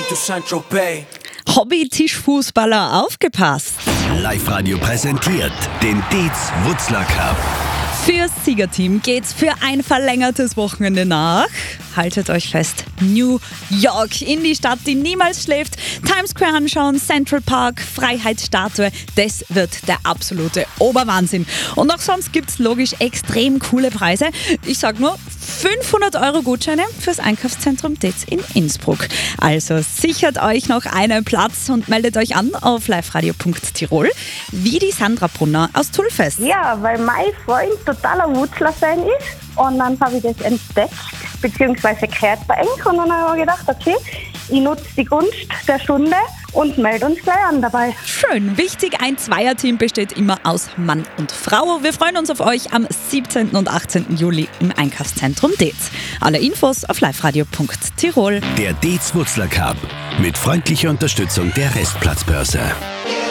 to Saint-Tropez. Hobby-Tischfußballer, aufgepasst! Live-Radio präsentiert den Dietz Wutzler Cup. Fürs Siegerteam geht's für ein verlängertes Wochenende nach, haltet euch fest, New York, in die Stadt, die niemals schläft. Times Square anschauen, Central Park, Freiheitsstatue, das wird der absolute Oberwahnsinn. Und auch sonst gibt's logisch extrem coole Preise. Ich sag nur 500 € Gutscheine fürs Einkaufszentrum Dietz in Innsbruck. Also sichert euch noch einen Platz und meldet euch an auf liveradio.tirol, wie die Sandra Brunner aus Tullfest. Ja, weil mein Freund totaler Wutzler-Fan ist und dann habe ich das entdeckt, beziehungsweise gehört bei ihm und dann habe ich gedacht, okay, ich nutze die Gunst der Stunde und melde uns gleich an dabei. Schön, wichtig, ein Zweierteam besteht immer aus Mann und Frau. Wir freuen uns auf euch am 17. und 18. Juli im Einkaufszentrum Dietz. Alle Infos auf liveradio.tirol. Der Dietz Wutzler Cup mit freundlicher Unterstützung der Restplatzbörse.